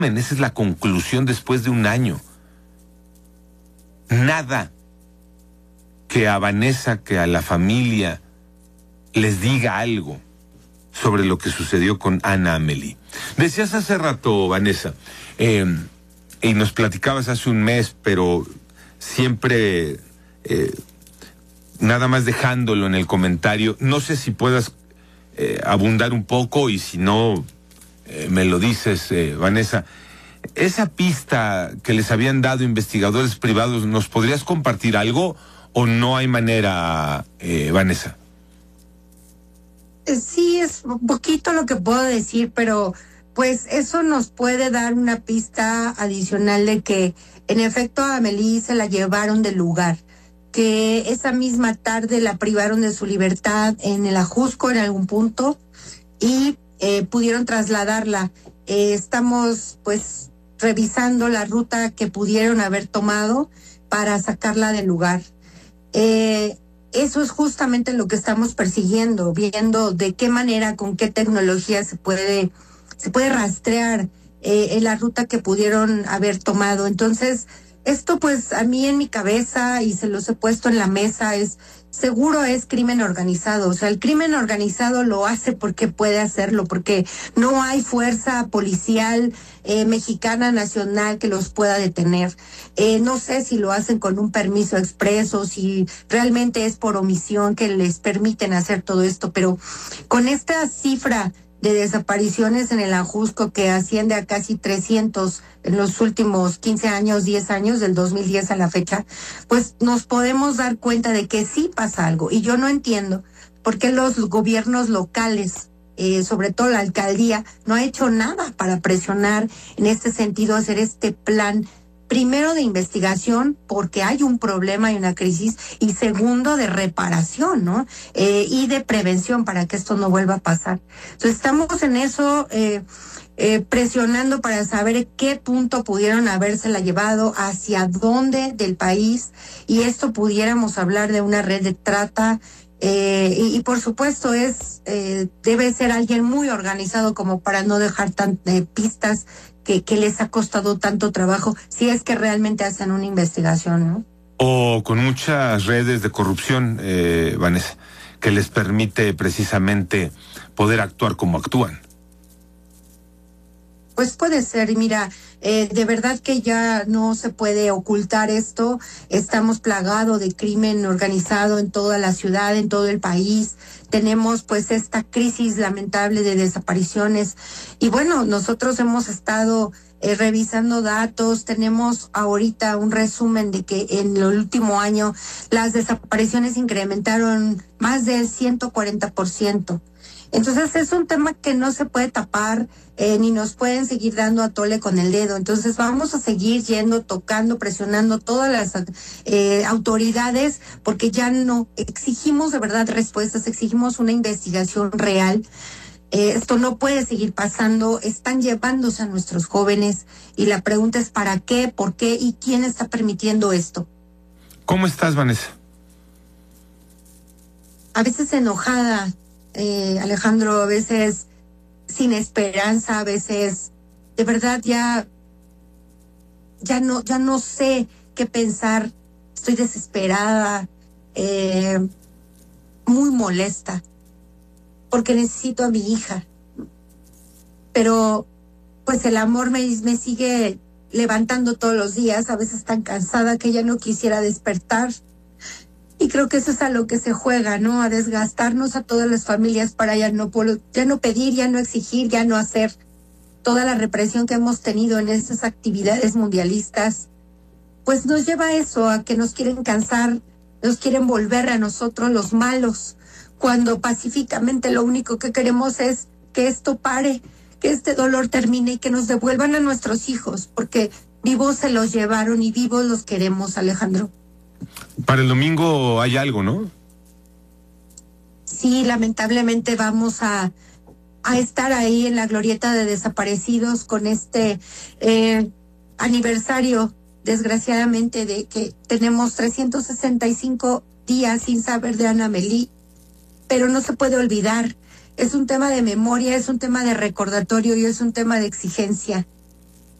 Esa es la conclusión después de un año. Nada que a Vanessa, que a la familia les diga algo sobre lo que sucedió con Ana Amélie. Decías hace rato, Vanessa, y nos platicabas hace un mes, pero siempre nada más dejándolo en el comentario. No sé si puedas abundar un poco, y si no, me lo dices, Vanessa. Esa pista que les habían dado investigadores privados, ¿nos podrías compartir algo o no hay manera, Vanessa? Sí, es un poquito lo que puedo decir, pero pues eso nos puede dar una pista adicional de que en efecto a Amélie se la llevaron del lugar, que esa misma tarde la privaron de su libertad en el Ajusco en algún punto y pudieron trasladarla. Estamos pues revisando la ruta que pudieron haber tomado para sacarla del lugar. Eso es justamente lo que estamos persiguiendo, viendo de qué manera, con qué tecnología se puede rastrear en la ruta que pudieron haber tomado. Entonces, esto pues a mí en mi cabeza, y se los he puesto en la mesa, seguro es crimen organizado. O sea, el crimen organizado lo hace porque puede hacerlo, porque no hay fuerza policial mexicana nacional que los pueda detener. No sé si lo hacen con un permiso expreso, si realmente es por omisión que les permiten hacer todo esto, pero con esta cifra de desapariciones en el Ajusco que asciende a casi 300 en los últimos 15 años, 10 años, del 2010 a la fecha, pues nos podemos dar cuenta de que sí pasa algo. Y yo no entiendo por qué los gobiernos locales, sobre todo la alcaldía, no ha hecho nada para presionar en este sentido, hacer este plan, primero de investigación, porque hay un problema y una crisis, y segundo de reparación, ¿no? Y de prevención para que esto no vuelva a pasar. Entonces estamos en eso, presionando para saber qué punto pudieron habérsela llevado, hacia dónde del país, y esto pudiéramos hablar de una red de trata. Y por supuesto debe ser alguien muy organizado como para no dejar pistas que les ha costado tanto trabajo, si es que realmente hacen una investigación, ¿no? O con muchas redes de corrupción, Vanessa, que les permite precisamente poder actuar como actúan. Pues puede ser, y mira, de verdad que ya no se puede ocultar esto. Estamos plagados de crimen organizado en toda la ciudad, en todo el país. Tenemos pues esta crisis lamentable de desapariciones. Y bueno, nosotros hemos estado revisando datos. Tenemos ahorita un resumen de que en el último año las desapariciones incrementaron más del 140%. Entonces es un tema que no se puede tapar, ni nos pueden seguir dando a tole con el dedo. Entonces vamos a seguir yendo, tocando, presionando todas las autoridades, porque ya no exigimos de verdad respuestas, exigimos una investigación real. Esto no puede seguir pasando. Están llevándose a nuestros jóvenes y la pregunta es ¿para qué, por qué y quién está permitiendo esto? ¿Cómo estás, Vanessa? A veces enojada, Alejandro, a veces sin esperanza, a veces de verdad ya no sé qué pensar. Estoy desesperada, muy molesta, porque necesito a mi hija, pero pues el amor me sigue levantando todos los días, a veces tan cansada que ya no quisiera despertar. Y creo que eso es a lo que se juega, ¿no? A desgastarnos a todas las familias para ya no pedir, ya no exigir, ya no hacer. Toda la represión que hemos tenido en estas actividades mundialistas, pues nos lleva a eso, a que nos quieren cansar, nos quieren volver a nosotros los malos, cuando pacíficamente lo único que queremos es que esto pare, que este dolor termine y que nos devuelvan a nuestros hijos, porque vivos se los llevaron y vivos los queremos, Alejandro. Para el domingo hay algo, ¿no? Sí, lamentablemente vamos a estar ahí en la glorieta de desaparecidos con este aniversario, desgraciadamente, de que tenemos 365 días sin saber de Ana Amélie, pero no se puede olvidar. Es un tema de memoria, es un tema de recordatorio y es un tema de exigencia.